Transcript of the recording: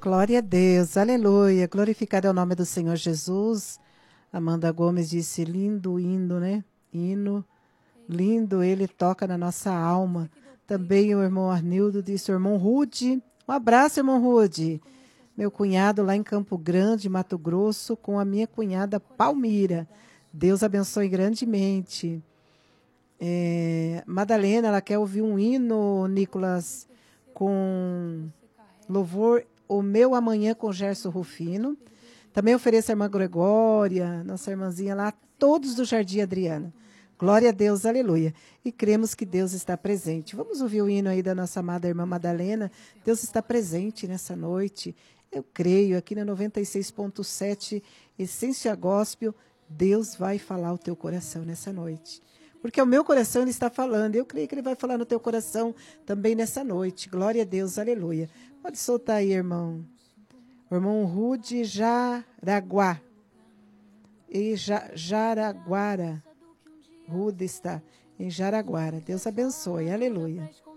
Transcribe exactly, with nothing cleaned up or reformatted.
Glória a Deus, aleluia. Glorificado é o nome do Senhor Jesus. Amanda Gomes disse, lindo hino, né? Hino, lindo, ele toca na nossa alma. Também o irmão Arnildo disse, o irmão Rude. Um abraço, irmão Rude. Meu cunhado lá em Campo Grande, Mato Grosso, com a minha cunhada Palmira. Deus abençoe grandemente. É, Madalena, ela quer ouvir um hino, Nicolas, com louvor O Meu Amanhã com Gerson Rufino. Também ofereço a irmã Gregória, nossa irmãzinha lá, todos do Jardim Adriana. Glória a Deus, aleluia. E cremos que Deus está presente. Vamos ouvir o hino aí da nossa amada irmã Madalena. Deus está presente nessa noite. Eu creio, aqui na noventa e seis ponto sete, Essência Gospel, Deus vai falar o teu coração nessa noite. Porque o meu coração ele está falando. Eu creio que ele vai falar no teu coração também nessa noite. Glória a Deus, aleluia. Pode soltar aí, irmão. O irmão Rude Jaraguá. E ja, Jaraguara. Rude está em Jaraguara. Deus abençoe, aleluia.